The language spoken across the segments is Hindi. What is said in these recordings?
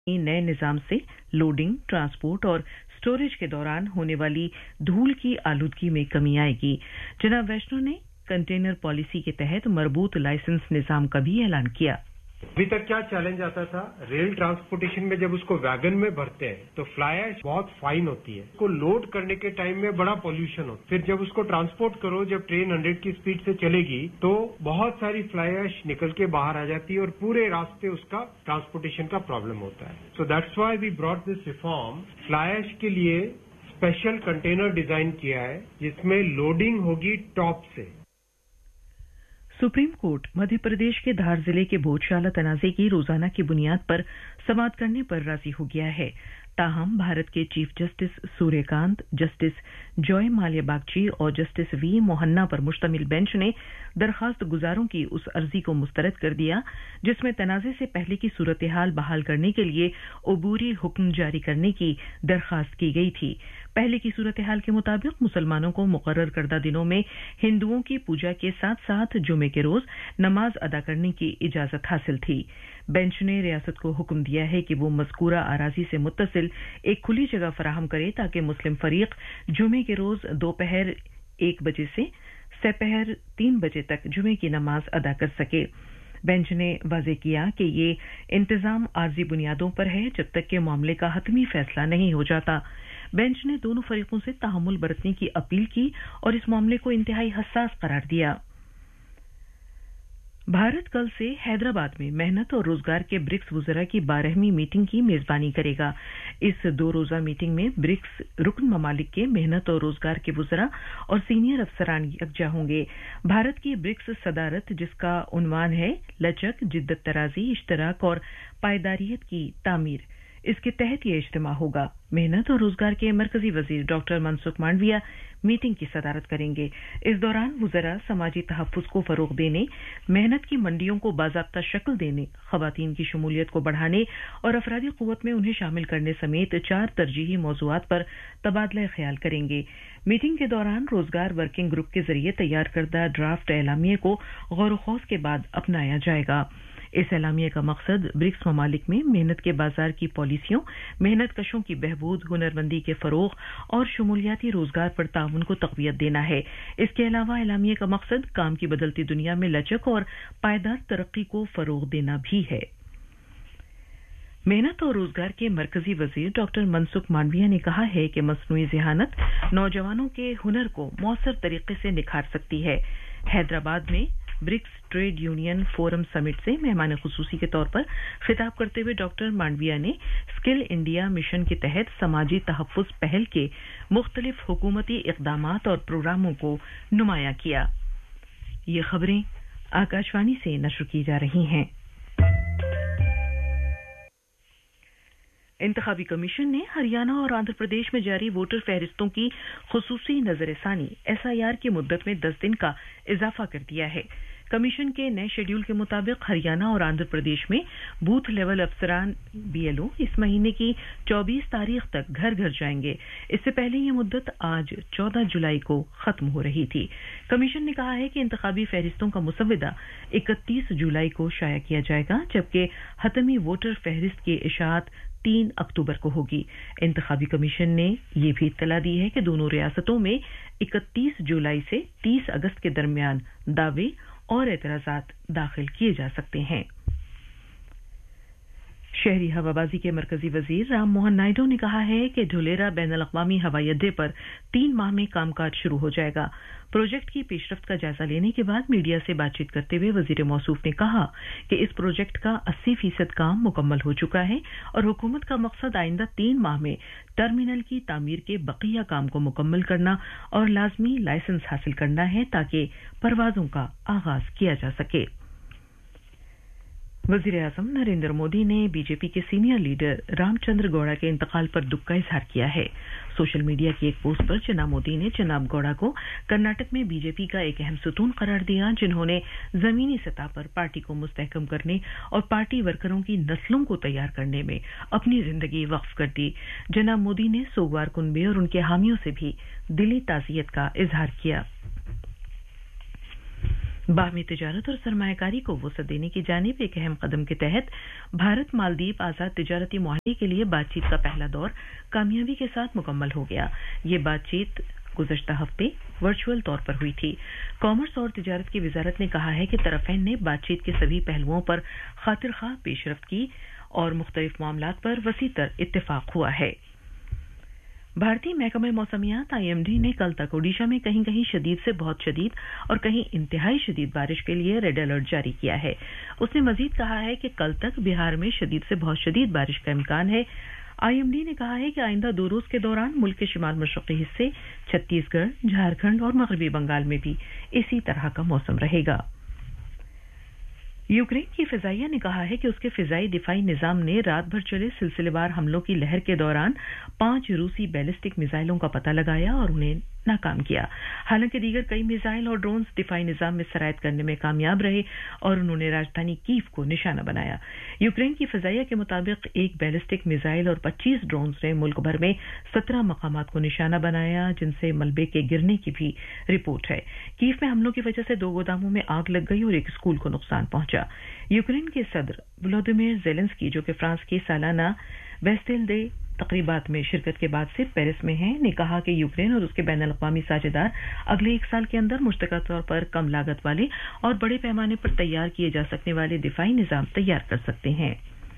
नए निजाम से लोडिंग, ट्रांसपोर्ट और स्टोरेज के दौरान होने वाली धूल की आलूदगी में कमी आएगी। जनाब वैष्णो ने कंटेनर पॉलिसी के तहत मरबूत लाइसेंस निजाम का भी ऐलान किया। अभी तक क्या चैलेंज आता था, रेल ट्रांसपोर्टेशन में जब उसको वैगन में भरते हैं तो फ्लाई ऐश बहुत फाइन होती है, उसको लोड करने के टाइम में बड़ा पॉल्यूशन होता है। फिर जब उसको ट्रांसपोर्ट करो, जब ट्रेन 100 की स्पीड से चलेगी तो बहुत सारी फ्लाई ऐश निकल के बाहर आ जाती है और पूरे रास्ते उसका ट्रांसपोर्टेशन का प्रॉब्लम होता है। So that's why we brought this reform. Fly ash के लिए स्पेशल कंटेनर डिजाइन किया है जिसमें लोडिंग होगी टॉप से। सुप्रीम कोर्ट मध्य प्रदेश के धार जिले के भोजशाला तनाजे की रोजाना की बुनियाद पर समाअत करने पर राजी हो गया है। ताहम भारत के chief justice Suryakant, justice Joy Mallya Bagchi और जस्टिस वी मोहन्ना पर मुश्तमिल बेंच ने दरखास्त गुजारों की उस अर्जी को मुस्तरद कर दिया जिसमें तनाजे से पहले की सूरत-ए-हाल बहाल करने के लिए उबूरी हुक्म जारी करने की दरखास्त की गई थी। पहले की सूरत-ए-हाल के मुताबिक मुसलमानों को मुकर्रर करदा दिनों में हिंदुओं की पूजा के साथ साथ जुमे के रोज नमाज अदा करने की इजाजत हासिल थी। बेंच ने रियासत को हुक्म दिया है कि वो मज़कूरा अराजी से मुत्तसिल एक खुली जगह फराहम करे ताकि मुस्लिम फरीक जुमे के रोज दोपहर 1 बजे से सपहर 3 बजे तक जुमे की नमाज अदा कर सके। बेंच ने वाज़ेह किया कि ये इंतजाम आर्जी बुनियादों पर है जब तक कि मामले का हतमी फैसला नहीं हो जाता। बेंच ने दोनों फरीकों से तहम्मुल बरतने की अपील की और इस मामले को इंतहाई हसास करार दिया। भारत कल से हैदराबाद में मेहनत और रोजगार के ब्रिक्स वुज़रा की 12वीं मीटिंग की मेजबानी करेगा। इस 2 रोजा मीटिंग में ब्रिक्स रुकन ममालिक के मेहनत और रोजगार के वुज़रा और सीनियर अफसरान यकजा होंगे। भारत की ब्रिक्स सदारत, जिसका उन्वान है लचक, जिद्दत तराजी, इश्तराक और पायदारियत की तामीर, इसके तहत यह इज्तिमा होगा। मेहनत और रोजगार के मरकजी वजीर डॉक्टर मनसुख मांडविया मीटिंग की सदारत करेंगे। इस दौरान वुज़रा समाजी तहफ़्फ़ुज़ को फरोग देने, मेहनत की मंडियों को बाज़ाब्ता शक्ल देने, ख़वातीन की शमूलियत को बढ़ाने और अफरादी क़ुव्वत में उन्हें शामिल करने समेत 4 तरजीही मौज़ूआत पर तबादला ख्याल करेंगे। मीटिंग के दौरान रोजगार वर्किंग ग्रुप के जरिए तैयार करदा ड्राफ्ट एलामिया को गौर ख़ौज़ के बाद अपनाया जाएगा। इस एलामिया का मकसद ब्रिक्स ममालिक में मेहनत के बाजार की पॉलिसियों, मेहनत कशों की बहबूद, हुनरमंदी के फरोग और शमूलियाती रोजगार पर ताउन को तक़वियत देना है। इसके अलावा एलामिया का मकसद काम की बदलती दुनिया में लचक और पायदार तरक्की को फरोग देना भी है। मेहनत और रोजगार के मरकजी वजीर डॉक्टर मनसुख मांडविया ने कहा है कि मसनूई ज़हानत नौजवानों के हुनर को मौसर तरीके से निखार सकती है। हैदराबाद में BRICS trade union forum summit से मेहमान खुसूसी के तौर पर खिताब करते हुए डॉक्टर मांडविया ने स्किल इंडिया मिशन के तहत समाजी तहफ़्फ़ुज़ पहल के मुख्तलिफ हुकूमती इक़दामात और प्रोग्रामों को नुमाया किया। ये खबरें आकाशवाणी से नशर की जा रही हैं। इंतखाबी कमीशन ने हरियाणा और आंध्र प्रदेश में जारी वोटर फहरिस्तों की खुसूसी नजरसानी SIR की मुद्दत में 10 दिन का इजाफा कर दिया है। कमीशन के नए शेड्यूल के मुताबिक हरियाणा और आंध्र प्रदेश में बूथ लेवल अफसरान BLO इस महीने की 24 तारीख तक घर घर जाएंगे। इससे पहले यह मुद्दत आज 14 जुलाई को खत्म हो रही थी। कमीशन ने कहा है कि इंतखाबी फहरिस्तों का मुसव्वदा 31 जुलाई को शाया किया जाएगा, जबकि हतमी वोटर फहरिस्त की इशाअत 3 अक्टूबर को होगी। इंतखाबी कमीशन ने यह भी इत्तला दी है कि दोनों रियासतों में 31 जुलाई से 30 अगस्त के दरमियान दावे और एतराज़ात दाखिल किए जा सकते हैं। शहरी हवाबाजी के मरकजी वजीर राम मोहन नायडू ने कहा है कि ढुलेरा बैनुल-अक़वामी हवाई अड्डे पर 3 माह में कामकाज शुरू हो जाएगा। प्रोजेक्ट की पेशरफ्त का जायजा लेने के बाद मीडिया से बातचीत करते हुए वजीर मौसूफ ने कहा कि इस प्रोजेक्ट का 80% काम मुकम्मल हो चुका है और हुकूमत का मकसद आइंदा 3 माह में टर्मिनल की तामीर के बकिया काम को मुकम्मल करना और लाजमी लाइसेंस हासिल करना है ताकि परवाजों का आगाज किया जा सके। वज़ीर-ए-आज़म नरेंद्र मोदी ने बीजेपी के सीनियर लीडर रामचंद्र गौड़ा के इंतकाल पर दुख का इजहार किया है। सोशल मीडिया की एक पोस्ट पर जनाब मोदी ने जनाब गौड़ा को कर्नाटक में बीजेपी का एक अहम सुतून करार दिया, जिन्होंने जमीनी सतह पर पार्टी को मुस्तहकम करने और पार्टी वर्करों की नस्लों को तैयार करने में अपनी जिंदगी वक्फ कर दी। जनाब मोदी ने सोगवार कुनबे और उनके हामियों से भी दिली ताज़ियत का इजहार किया। बाहमी तिजारत और सरमायाकारी को वसअत देने की जानिब एक अहम कदम के तहत भारत मालदीव आजाद तिजारती मुआहदे के लिए बातचीत का पहला दौर कामयाबी के साथ मुकम्मल हो गया। ये बातचीत गुज़श्ता हफ्ते वर्चुअल तौर पर हुई थी। कॉमर्स और तिजारत की वजारत ने कहा है कि तरफ़ैन ने बातचीत के सभी पहलुओं पर खातिरख्वाह पेशरफ्त की और मुख्तलिफ मामलात पर वसीतर इत्तेफाक हुआ है। भारतीय महकमा मौसमियात IMD ने कल तक ओडिशा में कहीं कहीं शदीद से बहुत शदीद और कहीं इंतहाई शदीद बारिश के लिए रेड अलर्ट जारी किया है। उसने मजीद कहा है कि कल तक बिहार में शदीद से बहुत शदीद बारिश का इम्कान है। IMD ने कहा है कि आइंदा 2 रोज के दौरान मुल्क के शिमाल मशरक़ी हिस्से, छत्तीसगढ़, झारखंड और मगरबी बंगाल में भी इसी तरह का मौसम रहेगा। यूक्रेन की फिजाइया ने कहा है कि उसके फिजाई दिफाई निजाम ने रात भर चले सिलसिलेवार हमलों की लहर के दौरान 5 रूसी बैलिस्टिक मिसाइलों का पता लगाया और उन्हें नाकाम किया। हालांकि दीगर कई मिसाइल और ड्रोन्स दिफाई निजाम में सरायत करने में कामयाब रहे और उन्होंने राजधानी कीव को निशाना बनाया। यूक्रेन की फिजाइया के मुताबिक एक बैलिस्टिक मिसाइल और 25 ड्रोन्स ने मुल्क भर में 17 मकामात को निशाना बनाया, जिनसे मलबे के गिरने की भी रिपोर्ट है। कीव में हमलों की वजह से 2 गोदामों में आग लग गई और एक स्कूल को नुकसान पहुंचा। यूक्रेन के सदर वोलोदिमीर ज़ेलेंस्की, जो कि फ्रांस की सालाना बेस्टिल डे तकरीबात में शिरकत के बाद से पेरिस में हैं, ने कहा कि यूक्रेन और उसके बैनुल अक़वामी साझेदार अगले 1 साल के अंदर मुश्तरका तौर पर कम लागत वाले और बड़े पैमाने पर तैयार किए जा सकने वाले दिफाई निज़ाम तैयार कर सकते हैं।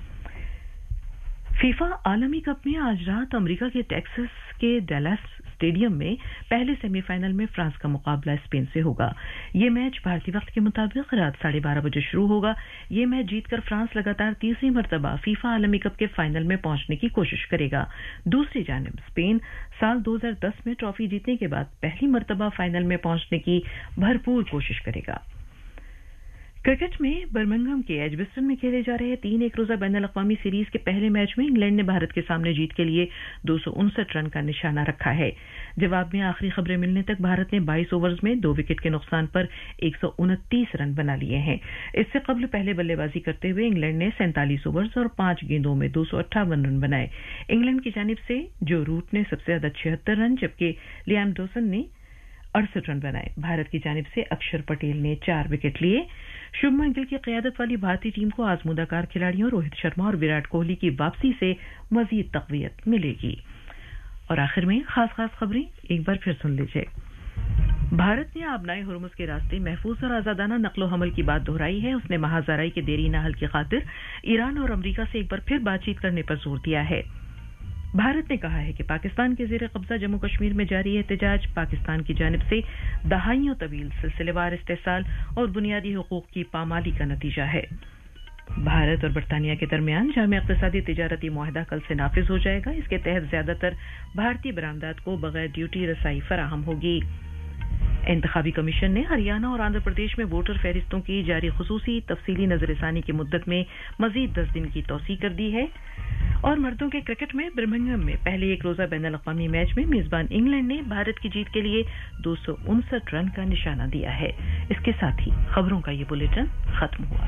फीफा आलमी कप में आज रात अमेरिका के टेक्सास के डैलस स्टेडियम में पहले सेमीफाइनल में फ्रांस का मुकाबला स्पेन से होगा। यह मैच भारतीय वक्त के मुताबिक रात 12:30 बजे शुरू होगा। यह मैच जीतकर फ्रांस लगातार तीसरी मर्तबा फीफा आलमी कप के फाइनल में पहुंचने की कोशिश करेगा। दूसरी जानिब स्पेन साल 2010 में ट्रॉफी जीतने के बाद पहली मर्तबा फाइनल में पहुंचने की भरपूर कोशिश करेगा। क्रिकेट में बर्मिंघम के एजबस्टन में खेले जा रहे 3 एक रोजा बैनुल अक़वामी सीरीज के पहले मैच में इंग्लैंड ने भारत के सामने जीत के लिए 259 रन का निशाना रखा है। जवाब में आखिरी खबरें मिलने तक भारत ने 22 ओवर्स में 2 विकेट के नुकसान पर 129 रन बना लिए हैं। इससे कबल पहले बल्लेबाजी करते हुए इंग्लैंड ने 47 ओवर्स और 5 गेंदों में 258 रन बनाए। इंग्लैंड की जानिब से जो रूट ने सबसे ज्यादा 76 रन, जबकि लियाम डॉसन ने 68 रन बनाए। भारत की जानिब से अक्षर पटेल ने 4 विकेट लिए। शुभमन गिल की क़यादत वाली भारतीय टीम को आजमूदाकार खिलाड़ियों रोहित शर्मा और विराट कोहली की वापसी से मजीद तक़वियत मिलेगी। और आखिर में खास खबरें एक बार फिर सुन लीजिए। भारत ने आबनाए हुर्मुज़ के रास्ते महफूज और आजादाना नक्लो हमल की बात दोहराई है। उसने महाज़राई के देरीना हल की खातिर ईरान और अमरीका से एक बार फिर बातचीत करने पर जोर दिया है। भारत ने कहा है कि पाकिस्तान के ज़ेरे कब्जा जम्मू कश्मीर में जारी एहतजाज पाकिस्तान की जानिब से दहाइयों तवील सिलसिलेवार इस्तेसाल और बुनियादी हुकूक की पामाली का नतीजा है। भारत और बरतानिया के दरमियान जामे इक़्तिसादी तिजारती मुआहदा कल से नाफिज हो जाएगा। इसके तहत ज्यादातर भारतीय बरामदात को बगैर ड्यूटी रसाई फराहम होगी। इंतखाबी कमीशन ने हरियाणा और आंध्र प्रदेश में वोटर फहरिस्तों की जारी खुसूसी तफसीली नजरसानी की मुद्दत में मजीद 10 दिन की तौसीह कर दी है। और मर्दों के क्रिकेट में बर्मिंघम में पहले एक रोजा बैनुल अक़वामी मैच में मेजबान इंग्लैंड ने भारत की जीत के लिए 259 रन का निशाना दिया है। इसके साथ ही खबरों का ये बुलेटिन खत्म हुआ।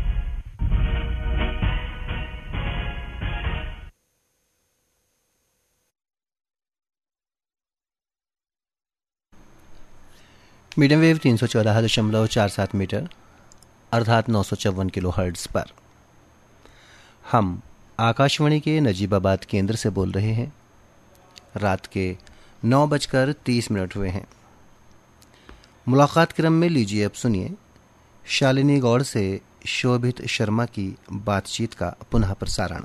मीडियम वेव 314.47 मीटर अर्थात 954 किलोहर्ट्ज़ पर हम आकाशवाणी के नजीबाबाद केंद्र से बोल रहे हैं। रात के 9:30 हुए हैं। मुलाकात क्रम में लीजिए अब सुनिए शालिनी गौड़ से शोभित शर्मा की बातचीत का पुनः प्रसारण।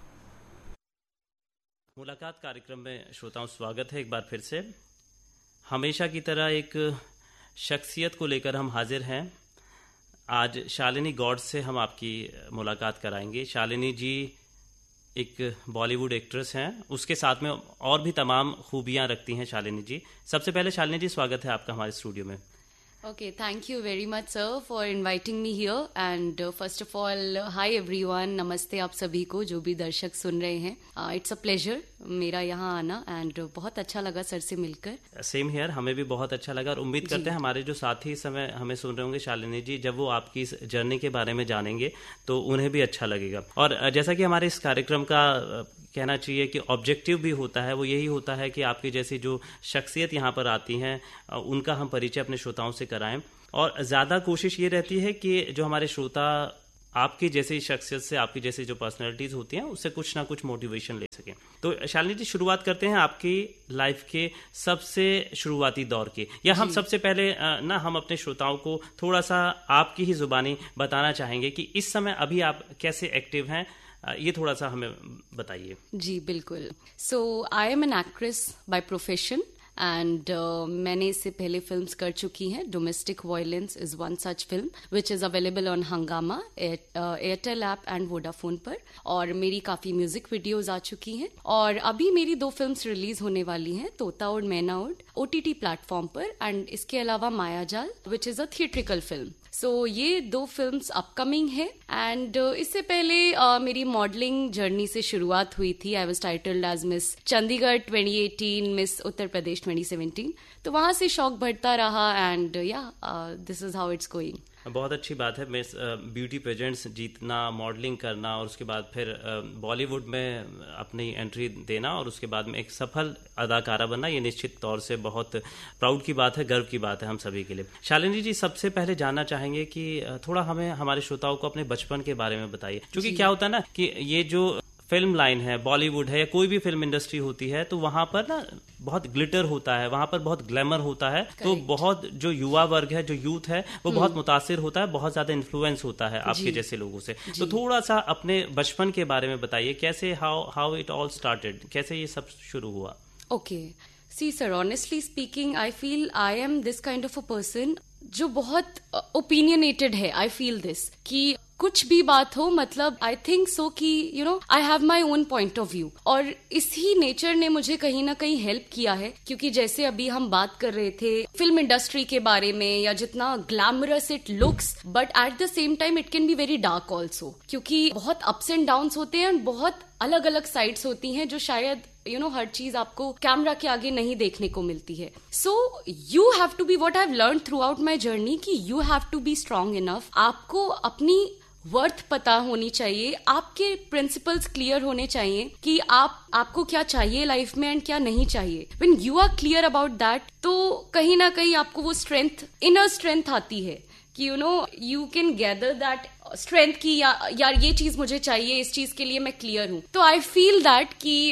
मुलाकात कार्यक्रम में श्रोताओं स्वागत है एक बार फिर से। हमेशा की तरह एक शख्सियत को लेकर हम हाजिर हैं। आज शालिनी गौड़ से हम आपकी मुलाकात कराएंगे। शालिनी जी एक बॉलीवुड एक्ट्रेस हैं, उसके साथ में और भी तमाम खूबियां रखती हैं शालिनी जी। सबसे पहले शालिनी जी स्वागत है आपका हमारे स्टूडियो में। Okay, thank you very much sir for inviting me here and first of all hi everyone, नमस्ते आप सभी को जो भी दर्शक सुन रहे हैं। It's a pleasure मेरा यहाँ आना and बहुत अच्छा लगा सर से मिलकर। सेम हियर, हमें भी बहुत अच्छा लगा और उम्मीद करते हैं हमारे जो साथी इस समय हमें सुन रहे होंगे शालिनी जी, जब वो आपकी इस जर्नी के बारे में जानेंगे तो उन्हें भी अच्छा लगेगा। और जैसा कि हमारे इस कार्यक्रम का कहना चाहिए कि ऑब्जेक्टिव भी होता है, वो यही होता है कि आपकी जैसी जो शख्सियत यहाँ पर आती हैं उनका हम परिचय अपने श्रोताओं से कराएं। और ज़्यादा कोशिश ये रहती है कि जो हमारे श्रोता आपकी जैसी शख्सियत से, आपकी जैसी जो पर्सनैलिटीज होती हैं, उससे कुछ ना कुछ मोटिवेशन ले सकें। तो शालिनी जी, शुरुआत करते हैं आपकी लाइफ के सबसे शुरुआती दौर के, या हम सबसे पहले हम अपने श्रोताओं को थोड़ा सा आपकी ही जुबानी बताना चाहेंगे कि इस समय अभी आप कैसे एक्टिव हैं, ये थोड़ा सा हमें बताइए। जी बिल्कुल। सो I am an actress by profession and मैंने इससे पहले फिल्म्स कर चुकी हैं। Domestic violence is one such film which is available on हंगामा, एयरटेल ऐप एंड वोडाफोन पर, और मेरी काफी म्यूजिक वीडियोज आ चुकी हैं। और अभी मेरी 2 फिल्म्स रिलीज होने वाली हैं, तोता उड़ मैना उड़ OTT प्लेटफॉर्म पर, एंड इसके अलावा मायाजाल which is a theatrical film. सो ये 2 फिल्म्स अपकमिंग है। एंड इससे पहले मेरी मॉडलिंग जर्नी से शुरुआत हुई थी। I was titled as miss Chandigarh 2018, miss Uttar Pradesh 2017। तो वहां से शौक बढ़ता रहा and this is how it's going. बहुत अच्छी बात है, मिस ब्यूटी पेजेंट्स जीतना, मॉडलिंग करना, और उसके बाद फिर बॉलीवुड में अपनी एंट्री देना, और उसके बाद में एक सफल अदाकारा बनना, ये निश्चित तौर से बहुत प्राउड की बात है, गर्व की बात है हम सभी के लिए। शालिनी जी, सबसे पहले जानना चाहेंगे कि थोड़ा हमें हमारे श्रोताओं को अपने बचपन के बारे में बताइए, क्योंकि क्या होता है ना कि ये जो फिल्म लाइन है, बॉलीवुड है या कोई भी फिल्म इंडस्ट्री होती है, तो वहां पर ना बहुत ग्लिटर होता है, वहां पर बहुत ग्लैमर होता है। तो बहुत जो युवा वर्ग है, जो यूथ है, वो बहुत मुतासिर होता है, बहुत ज्यादा इन्फ्लुएंस होता है आपके जैसे लोगों से। तो थोड़ा सा अपने बचपन के बारे में बताइए, कैसे हाउ इट ऑल स्टार्टेड, कैसे ये सब शुरू हुआ? Okay, C sir, honestly speaking I feel I am this kind of a person जो बहुत ओपिनियनेटेड है। आई फील दिस कि कुछ भी बात हो, मतलब आई थिंक सो कि I have my own point of view, और इसी नेचर ने मुझे कहीं ना कहीं हेल्प किया है। क्योंकि जैसे अभी हम बात कर रहे थे फिल्म इंडस्ट्री के बारे में, या जितना glamorous it looks, but at the same time it can be very dark also, क्योंकि बहुत अप्स एंड डाउन्स होते हैं, और बहुत अलग अलग साइड्स होती हैं, जो शायद हर चीज आपको कैमरा के आगे नहीं देखने को मिलती है। So you have to be, what I have learn through out my journey, कि you have to be strong enough. आपको अपनी वर्थ पता होनी चाहिए, आपके प्रिंसिपल्स क्लियर होने चाहिए कि आपको क्या चाहिए लाइफ में एंड क्या नहीं चाहिए। When you are clear about that, तो कहीं ना कहीं आपको वो स्ट्रेंथ, इनर स्ट्रेंथ आती है कि you can gather that strength की यार ये चीज मुझे चाहिए, इस चीज के लिए मैं क्लियर हूं। तो आई फील दैट कि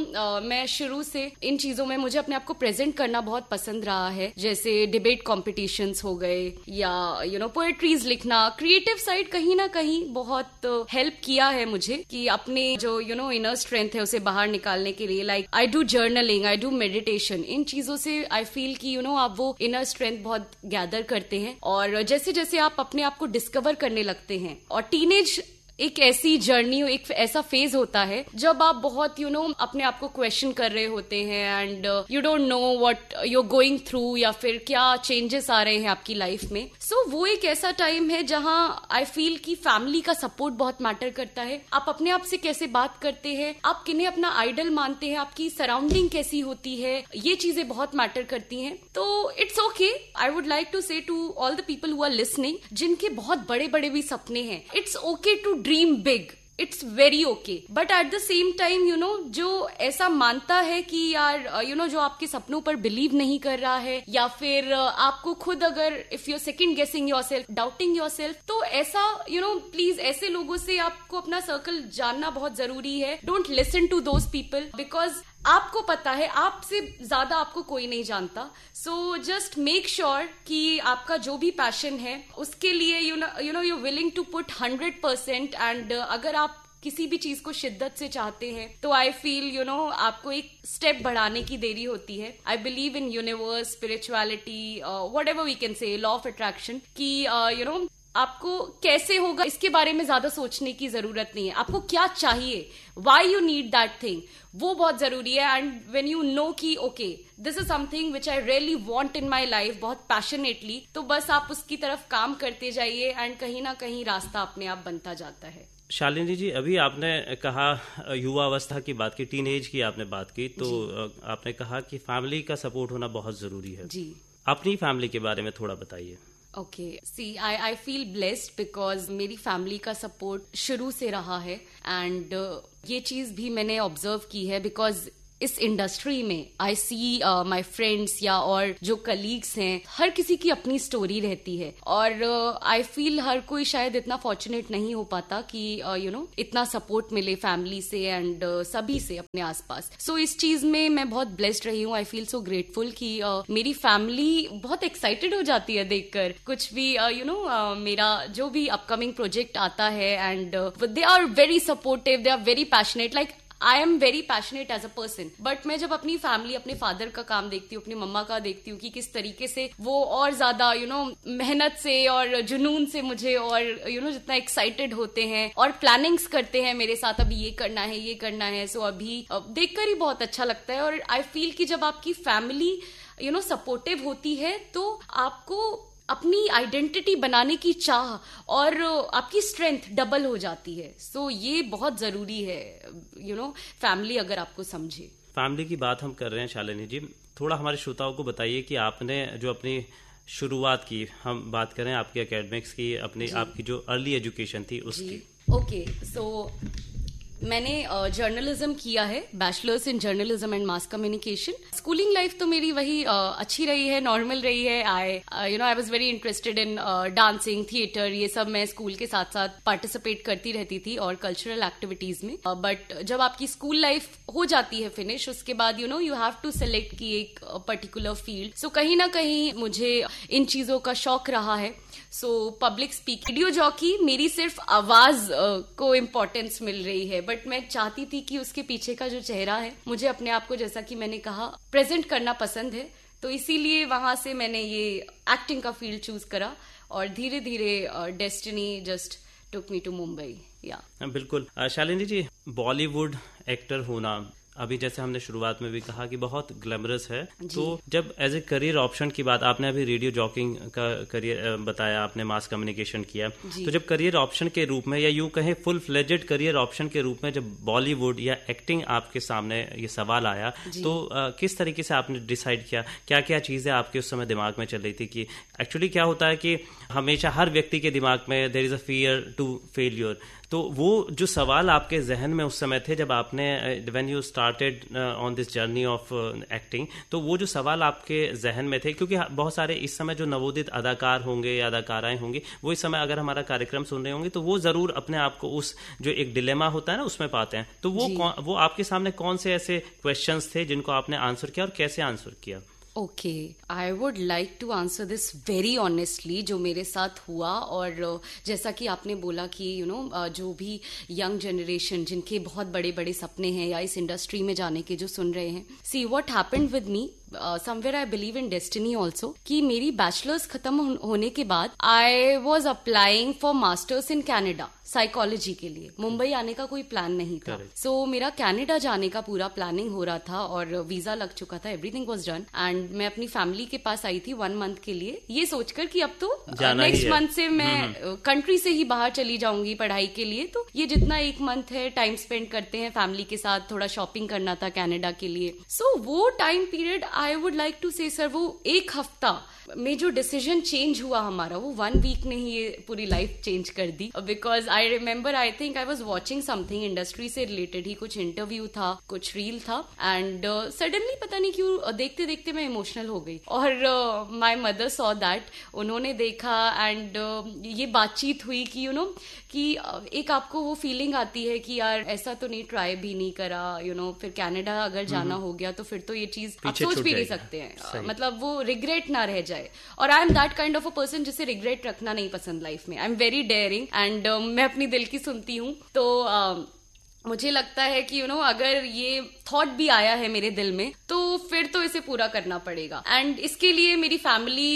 मैं शुरू से इन चीजों में मुझे अपने आप को प्रेजेंट करना बहुत पसंद रहा है। जैसे डिबेट कॉम्पिटिशन्स हो गए, या पोएट्रीज लिखना, क्रिएटिव साइड कहीं ना कहीं बहुत हेल्प किया है मुझे कि अपने जो इनर स्ट्रेंथ है उसे बाहर निकालने के लिए। Like I do journaling, I do meditation. इन चीजों से आई फील कि आप वो इनर स्ट्रेंथ बहुत गैदर करते हैं, और जैसे जैसे आप अपने आप को डिस्कवर करने लगते हैं। और टीनेज एक ऐसी जर्नी, एक ऐसा फेज होता है जब आप बहुत अपने आप को क्वेश्चन कर रहे होते हैं, and you don't know what you are going through, या फिर क्या चेंजेस आ रहे हैं आपकी लाइफ में। सो वो एक ऐसा टाइम है जहां आई फील कि फैमिली का सपोर्ट बहुत मैटर करता है। आप अपने आप से कैसे बात करते हैं, आप किन्हें अपना आइडल मानते हैं, आपकी सराउंडिंग कैसी होती है, ये चीजें बहुत मैटर करती हैं। तो it's okay, I would like to से to all the people who are listening, जिनके बहुत बड़े बड़े भी सपने हैं, it's okay to dream big, it's very okay. But at the same time जो ऐसा मानता है कि यार जो आपके सपनों पर बिलीव नहीं कर रहा है, या फिर आपको खुद अगर इफ यू सेकंड गेसिंग योरसेल्फ, डाउटिंग योरसेल्फ, तो ऐसा प्लीज ऐसे लोगों से आपको अपना सर्कल जानना बहुत जरूरी है। Don't listen to those people, because आपको पता है आपसे ज्यादा आपको कोई नहीं जानता। सो जस्ट मेक श्योर कि आपका जो भी पैशन है उसके लिए you willing to put 100%। And अगर आप किसी भी चीज को शिद्दत से चाहते हैं, तो आई फील आपको एक स्टेप बढ़ाने की देरी होती है। I believe in universe, spirituality, what ever we can say, law of attraction, कि आपको कैसे होगा इसके बारे में ज्यादा सोचने की जरूरत नहीं है। आपको क्या चाहिए, why you need that thing, वो बहुत जरूरी है। एंड व्हेन यू नो कि okay this is something which I really want in my life, बहुत पैशनेटली, तो बस आप उसकी तरफ काम करते जाइए, एंड कहीं ना कहीं रास्ता अपने आप बनता जाता है। शालिनी जी, अभी आपने कहा युवावस्था की बात की, टीन एज की आपने बात की, तो आपने कहा कि फैमिली का सपोर्ट होना बहुत जरूरी है जी। अपनी फैमिली के बारे में थोड़ा बताइए। Okay, C I feel blessed because मेरी फैमिली का सपोर्ट शुरू से रहा है, एंड ये चीज भी मैंने ऑब्जर्व की है, बिकॉज इस इंडस्ट्री में आई सी माई फ्रेंड्स या और जो कलीग्स हैं, हर किसी की अपनी स्टोरी रहती है और आई फील हर कोई शायद इतना फॉर्चुनेट नहीं हो पाता कि इतना सपोर्ट मिले फैमिली से एंड सभी से अपने आसपास। सो इस चीज में मैं बहुत ब्लेस्ड रही हूँ। आई फील सो ग्रेटफुल कि मेरी फैमिली बहुत एक्साइटेड हो जाती है देखकर कुछ भी मेरा जो भी अपकमिंग प्रोजेक्ट आता है and they are very supportive, they are very passionate. Like I am very passionate as a person, but मैं जब अपनी फैमिली, अपने फादर का काम देखती हूँ, अपनी मम्मा का देखती हूँ कि किस तरीके से वो और ज्यादा मेहनत से और जुनून से मुझे और जितना एक्साइटेड होते हैं और प्लानिंग्स करते हैं मेरे साथ, अभी ये करना है, ये करना है। सो अभी देखकर ही बहुत अच्छा लगता है और आई फील कि जब आपकी फैमिली सपोर्टिव होती है तो आपको अपनी आइडेंटिटी बनाने की चाह और आपकी स्ट्रेंथ डबल हो जाती है। सो ये बहुत जरूरी है फैमिली अगर आपको समझे। फैमिली की बात हम कर रहे हैं शालिनी जी, थोड़ा हमारे श्रोताओं को बताइए कि आपने जो अपनी शुरुआत की, हम बात करें आपके एकेडमिक्स की, अपनी आपकी जो अर्ली एजुकेशन थी उसकी। ओके, सो मैंने जर्नलिज्म किया है, bachelors in journalism and mass communication. Schooling life तो मेरी वही अच्छी रही है, नॉर्मल रही है। I was very interested in dancing, theatre, ये सब मैं स्कूल के साथ साथ पार्टिसिपेट करती रहती थी और कल्चरल एक्टिविटीज में। बट जब आपकी स्कूल लाइफ हो जाती है फिनिश, उसके बाद यू हैव टू सेलेक्ट की एक पर्टिकुलर फील्ड। सो कहीं ना कहीं मुझे इन चीजों का शौक रहा है। So public speak, radio jockey मेरी सिर्फ आवाज को इम्पोर्टेंस मिल रही है, बट मैं चाहती थी कि उसके पीछे का जो चेहरा है, मुझे अपने आप को, जैसा कि मैंने कहा, प्रेजेंट करना पसंद है। तो इसीलिए वहां से मैंने ये एक्टिंग का फील्ड चूज करा और धीरे धीरे destiny just took me to Mumbai. या बिल्कुल शालिनी जी, बॉलीवुड एक्टर होना अभी जैसे हमने शुरुआत में भी कहा कि बहुत ग्लैमरस है। तो जब एज ए करियर ऑप्शन की बात, आपने अभी रेडियो जॉकिंग का करियर बताया, आपने मास कम्युनिकेशन किया, तो जब करियर ऑप्शन के रूप में या यूं कहें फुल फ्लेजेड करियर ऑप्शन के रूप में जब बॉलीवुड या एक्टिंग आपके सामने ये सवाल आया, तो किस तरीके से आपने डिसाइड किया, क्या क्या चीजें आपके उस समय दिमाग में चल रही थी? कि एक्चुअली क्या होता है कि हमेशा हर व्यक्ति के दिमाग में there is a fear to failure, तो वो जो सवाल आपके जहन में उस समय थे जब आपने when you started on this journey of acting, तो वो जो सवाल आपके जहन में थे, क्योंकि बहुत सारे इस समय जो नवोदित अदाकार होंगे या अदाकाराएं होंगी, वो इस समय अगर हमारा कार्यक्रम सुन रहे होंगे तो वो जरूर अपने आप को उस जो एक डिलेमा होता है ना उसमें पाते हैं। तो वो आपके सामने कौन से ऐसे क्वेश्चंस थे जिनको आपने आंसर किया और कैसे आंसर किया? Okay, I would like to answer this very honestly, जो मेरे साथ हुआ। और जैसा कि आपने बोला कि जो भी यंग जनरेशन जिनके बहुत बड़े बड़े सपने हैं या इस इंडस्ट्री में जाने के जो सुन रहे हैं, see what happened with me, somewhere I believe in destiny also, कि मेरी बैचलर्स खत्म होने के बाद I was applying for masters in Canada psychology के लिए। मुंबई आने का कोई प्लान नहीं था। सो मेरा कनाडा जाने का पूरा प्लानिंग हो रहा था और वीजा लग चुका था, एवरीथिंग वाज डन। एंड मैं अपनी फैमिली के पास आई थी 1 मंथ के लिए, ये सोचकर कि अब तो नेक्स्ट मंथ से मैं कंट्री से ही बाहर चली जाऊंगी पढ़ाई के लिए। तो ये जितना 1 मंथ है टाइम स्पेंड करते हैं फैमिली के साथ, थोड़ा शॉपिंग करना था कनाडा के लिए। सो वो time period I would like to से सर, वो 1 हफ्ता में जो डिसीजन चेंज हुआ हमारा, वो 1 वीक ने ही ये पूरी लाइफ चेंज कर दी। Because I remember, I think I was watching something industry से रिलेटेड ही, कुछ इंटरव्यू था, कुछ रील था, एंड सडनली पता नहीं क्यों देखते देखते मैं इमोशनल हो गई। और माई मदर सॉ दैट, उन्होंने देखा एंड ये बातचीत हुई कि कि एक आपको वो फीलिंग आती है कि यार ऐसा तो नहीं, ट्राई भी नहीं करा, फिर कनाडा अगर जाना हो गया तो फिर तो ये चीज आप सोच भी नहीं सकते हैं, मतलब वो रिग्रेट ना रह जाए। और I am that kind of a person जिसे रिग्रेट रखना नहीं पसंद लाइफ में। I am very dairying and मैं अपनी दिल की सुनती हूँ। तो मुझे लगता है कि अगर ये थॉट भी आया है मेरे दिल में तो फिर तो इसे पूरा करना पड़ेगा। एंड इसके लिए मेरी फैमिली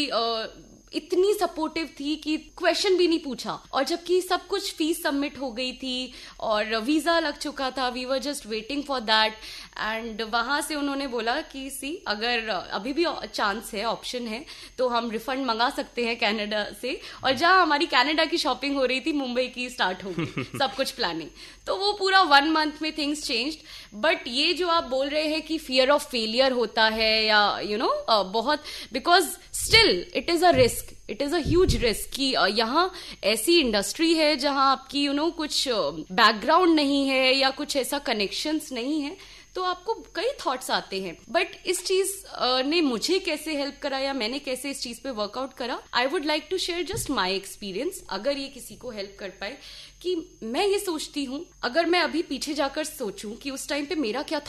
इतनी सपोर्टिव थी कि क्वेश्चन भी नहीं पूछा। और जबकि सब कुछ फीस सबमिट हो गई थी और वीजा लग चुका था, we were just waiting for that. And वहां से उन्होंने बोला कि सी, अगर अभी भी चांस है, ऑप्शन है, तो हम रिफंड मंगा सकते हैं कनाडा से। और जहां हमारी कनाडा की शॉपिंग हो रही थी, मुंबई की स्टार्ट हो गई सब कुछ प्लानिंग। तो वो पूरा 1 मंथ में थिंग्स चेंज्ड। बट ये जो आप बोल रहे हैं कि फियर ऑफ फेलियर होता है या बहुत, because still it is a risk. It is a huge risk कि यहाँ ऐसी इंडस्ट्री है जहां आपकी कुछ बैकग्राउंड नहीं है या कुछ ऐसा कनेक्शंस नहीं है, तो आपको कई थॉट्स आते हैं। बट इस चीज ने मुझे कैसे हेल्प करा या मैंने कैसे इस चीज पे वर्कआउट करा, I would like to share just my experience, अगर ये किसी को हेल्प कर पाए। कि मैं ये सोचती हूँ, अगर मैं अभी पीछे जाकर सोचूं कि उस टाइम पे मेरा क्या